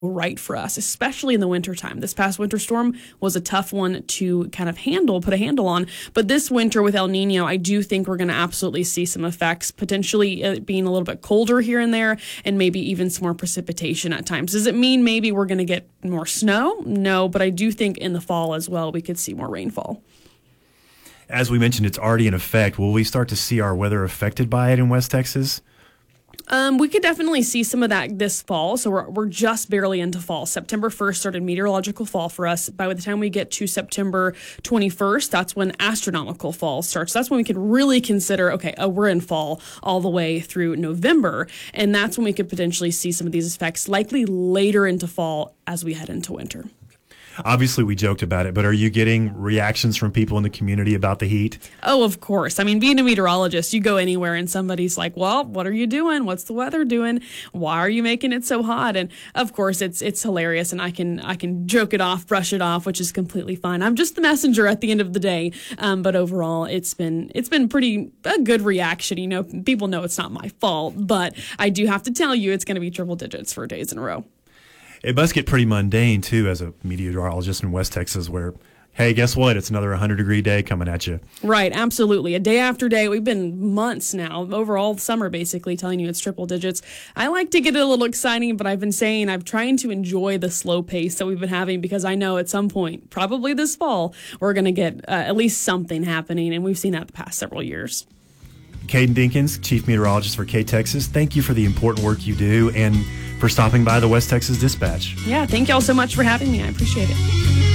right for us, especially in the wintertime. This past winter storm was a tough one to kind of put a handle on. But this winter with El Nino, I do think we're going to absolutely see some effects, potentially it being a little bit colder here and there, and maybe even some more precipitation at times. Does it mean maybe we're going to get more snow? No, but I do think in the fall as well, we could see more rainfall. As we mentioned, it's already in effect. Will we start to see our weather affected by it in West Texas? We could definitely see some of that this fall. So we're just barely into fall. September 1st started meteorological fall for us. By the time we get to September 21st, that's when astronomical fall starts. That's when we could really consider, okay, we're in fall all the way through November. And that's when we could potentially see some of these effects likely later into fall as we head into winter. Obviously, we joked about it, but are you getting reactions from people in the community about the heat? Oh, of course. I mean, being a meteorologist, you go anywhere and somebody's like, well, what are you doing? What's the weather doing? Why are you making it so hot? And of course, it's hilarious, and I can joke it off, brush it off, which is completely fine. I'm just the messenger at the end of the day. But overall, it's been pretty a good reaction. You know, people know it's not my fault, but I do have to tell you it's going to be triple digits for days in a row. It must get pretty mundane, too, as a meteorologist in West Texas where, hey, guess what? It's another 100-degree day coming at you. Right, absolutely. A day after day. We've been months now, over all summer, basically, telling you it's triple digits. I like to get it a little exciting, but I've been saying I'm trying to enjoy the slow pace that we've been having because I know at some point, probably this fall, we're going to get at least something happening, and we've seen that the past several years. Caden Dinkins, Chief Meteorologist for K-Texas, thank you for the important work you do and for stopping by the West Texas Dispatch. Yeah, thank you all so much for having me. I appreciate it.